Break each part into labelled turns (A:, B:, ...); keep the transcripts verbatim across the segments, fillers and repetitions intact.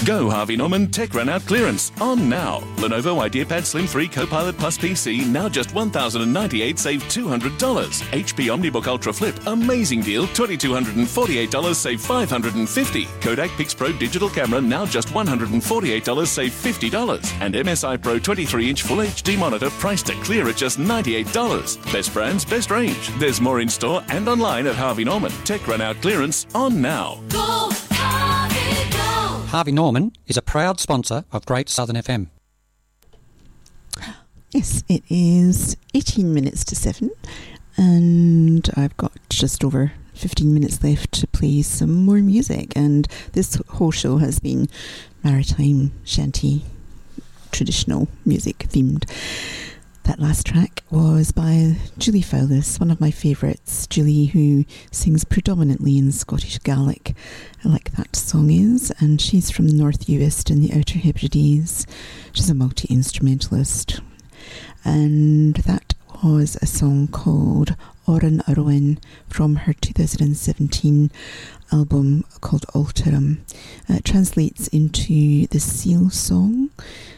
A: Go Harvey Norman Tech Run Out Clearance on now. Lenovo IdeaPad Slim three Copilot Plus P C now just one thousand ninety-eight dollars, save two hundred dollars. H P OmniBook Ultra Flip, amazing deal, two thousand two hundred forty-eight dollars, save five hundred fifty dollars. Kodak Pix Pro Digital Camera now just one hundred forty-eight dollars, save fifty dollars. And M S I Pro twenty-three inch Full H D monitor priced at clear at just ninety-eight dollars. Best brands, best range. There's more in store and online at Harvey Norman. Tech Run Out Clearance on now.
B: Go, Harvey, go!
C: Harvey Norman is a proud sponsor of Great Southern F M.
D: Yes, it is eighteen minutes to seven, and I've got just over fifteen minutes left to play some more music. And this whole show has been maritime, shanty, traditional music themed. That last track was by Julie Fowlis, one of my favourites. Julie, who sings predominantly in Scottish Gaelic, like that song is, and she's from North Uist in the Outer Hebrides. She's a multi-instrumentalist. And that was a song called Oran Arwen from her two thousand seventeen album called Alterum. Uh, it translates into the Seal Song,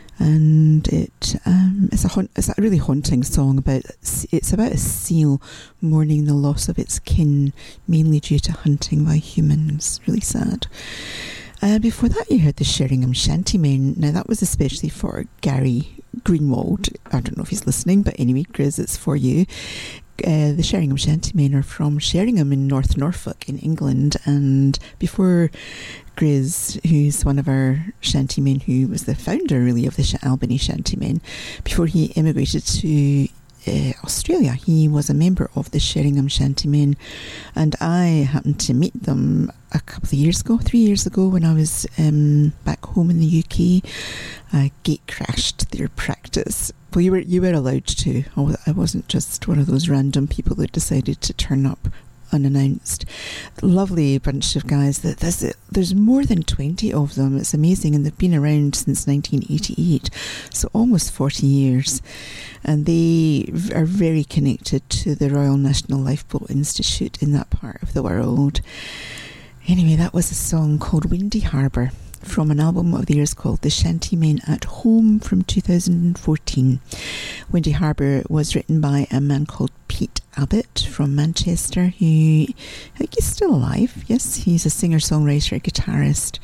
D: and it um, it's a haunt, it's a really haunting song about it's about a seal mourning the loss of its kin, mainly due to hunting by humans. Really sad. Uh, before that, you heard the Sheringham Shantymen. Now, that was especially for Gary Greenwald. I don't know if he's listening, but anyway, Grizz, it's for you. Uh, the Sheringham Shantymen are from Sheringham in North Norfolk in England, and before Grizz, who's one of our shantymen, who was the founder really of the Sh- Albany Shantymen, before he emigrated to Uh, Australia, he was a member of the Sheringham Shantymen, and I happened to meet them a couple of years ago, three years ago, when I was um, back home in the U K. I gate crashed their practice. Well, you were you were allowed to. I wasn't just one of those random people that decided to turn up unannounced. Lovely bunch of guys. That there's there's more than twenty of them. It's amazing, and they've been around since nineteen eighty-eight, so almost forty years. And they are very connected to the Royal National Lifeboat Institute in that part of the world. Anyway, that was a song called Windy Harbour from an album of theirs called The Shantymen at Home from two thousand fourteen. Windy Harbour was written by a man called Pete Abbott from Manchester, who I think he's still alive. Yes, he's a singer-songwriter, guitarist,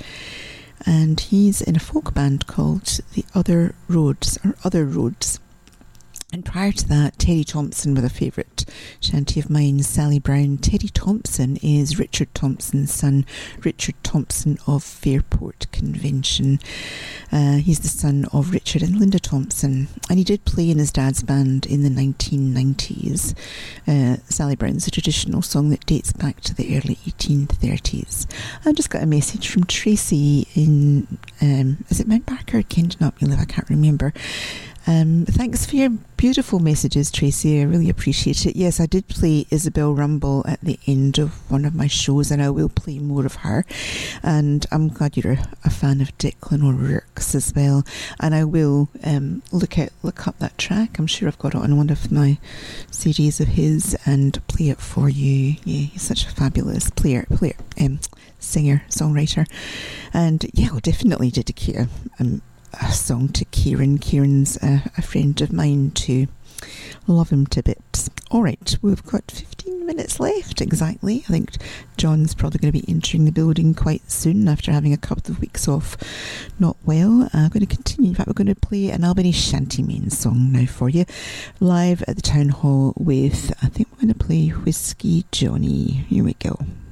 D: and he's in a folk band called The Other Roads, or Other Roads. And prior to that, Terry Thompson was a favourite shanty of mine, Sally Brown. Terry Thompson is Richard Thompson's son, Richard Thompson of Fairport Convention. Uh, he's the son of Richard and Linda Thompson, and he did play in his dad's band in the nineteen nineties. Uh, Sally Brown's a traditional song that dates back to the early eighteen thirties. I just got a message from Tracy in, um, is it Mount Barker or Kenton you live? I can't remember. Um, thanks for your beautiful messages, Tracy. I really appreciate it. Yes, I did play Isabel Rumble at the end of one of my shows, and I will play more of her. And I'm glad you're a, a fan of Declan O'Rourke's as well. And I will um, look at look up that track. I'm sure I've got it on one of my C Ds of his and play it for you. Yeah, he's such a fabulous player, player, um, singer, songwriter. And yeah, I'll definitely dedicate a, um, a song to Kieran. Kieran's a, a friend of mine too. Love him to bits. Alright, we've got fifteen minutes left exactly. I think John's probably going to be entering the building quite soon after having a couple of weeks off not well. Uh, I'm going to continue. In fact, we're going to play an Albany Shantymen song now for you, live at the Town Hall with, I think we're going to play Whiskey Johnny. Here we go.